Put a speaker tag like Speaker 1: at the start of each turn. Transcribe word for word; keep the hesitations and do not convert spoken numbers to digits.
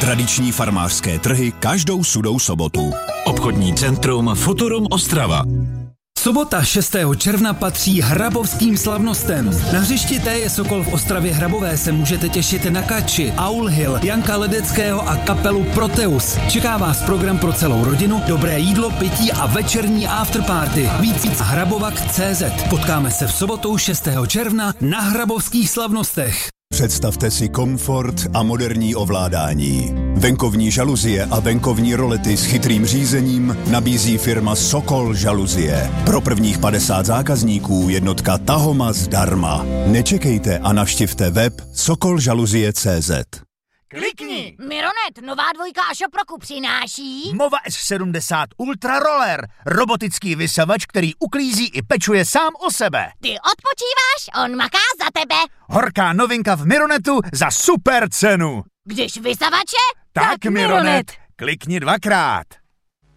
Speaker 1: Tradiční farmářské trhy každou sudou sobotu.
Speaker 2: Obchodní centrum Futurum Ostrava.
Speaker 3: Sobota šestého června patří hrabovským slavnostem. Na hřišti T J Sokol v Ostravě Hrabové se můžete těšit na Kači, Aul Hill, Janka Ledeckého a kapelu Proteus. Čeká vás program pro celou rodinu, dobré jídlo, pití a večerní afterparty. Víc na hrabovak tečka cé zet. Potkáme se v sobotu šestého června na hrabovských slavnostech.
Speaker 1: Představte si komfort a moderní ovládání. Venkovní žaluzie a venkovní rolety s chytrým řízením nabízí firma Sokol žaluzie. Pro prvních padesát zákazníků jednotka Tahoma zdarma. Nečekejte a navštivte web sokol žaluzie tečka cé zet.
Speaker 4: Klikni!
Speaker 5: Mironet, nová dvojka a šoproku přináší
Speaker 4: Mova S sedmdesát Ultra Roller, robotický vysavač, který uklízí i pečuje sám o sebe.
Speaker 5: Ty odpočíváš, on maká za tebe.
Speaker 4: Horká novinka v Mironetu za super cenu.
Speaker 5: Když vysavače,
Speaker 4: Tak, tak Mironet, klikni dvakrát.